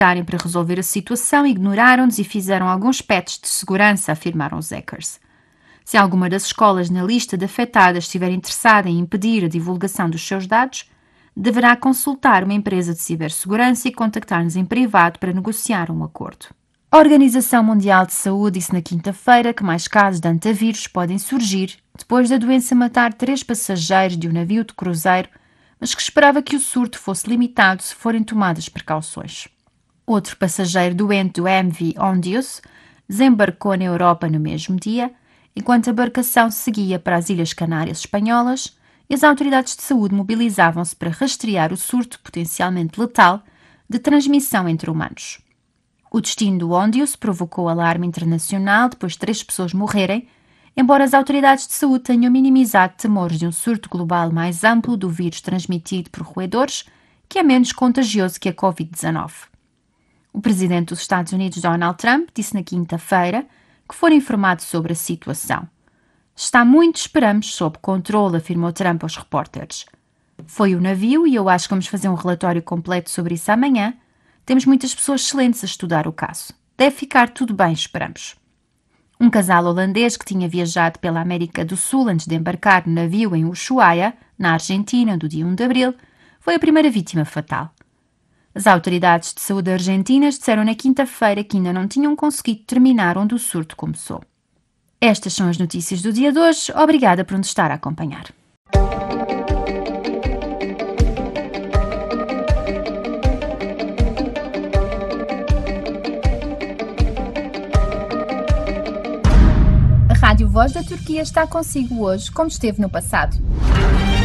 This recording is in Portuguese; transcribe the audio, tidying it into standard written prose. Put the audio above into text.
para resolver a situação, ignoraram-nos e fizeram alguns patches de segurança, afirmaram os hackers. Se alguma das escolas na lista de afetadas estiver interessada em impedir a divulgação dos seus dados, deverá consultar uma empresa de cibersegurança e contactar-nos em privado para negociar um acordo. A Organização Mundial de Saúde disse na quinta-feira que mais casos de antavírus podem surgir depois da doença matar 3 passageiros de um navio de cruzeiro, mas que esperava que o surto fosse limitado se forem tomadas precauções. Outro passageiro doente do MV Ondius desembarcou na Europa no mesmo dia, enquanto a embarcação seguia para as Ilhas Canárias espanholas e as autoridades de saúde mobilizavam-se para rastrear o surto potencialmente letal de transmissão entre humanos. O destino do Ondius provocou alarme internacional depois de 3 pessoas morrerem, embora as autoridades de saúde tenham minimizado temores de um surto global mais amplo do vírus transmitido por roedores, que é menos contagioso que a Covid-19. O presidente dos Estados Unidos, Donald Trump, disse na quinta-feira que foi informado sobre a situação. Está muito, esperamos, sob controle, afirmou Trump aos repórteres. Foi o navio e eu acho que vamos fazer um relatório completo sobre isso amanhã. Temos muitas pessoas excelentes a estudar o caso. Deve ficar tudo bem, esperamos. Um casal holandês que tinha viajado pela América do Sul antes de embarcar no navio em Ushuaia, na Argentina, do dia 1 de abril, foi a primeira vítima fatal. As autoridades de saúde argentinas disseram na quinta-feira que ainda não tinham conseguido determinar onde o surto começou. Estas são as notícias do dia de hoje. Obrigada por nos estar a acompanhar. A Rádio Voz da Turquia está consigo hoje, como esteve no passado.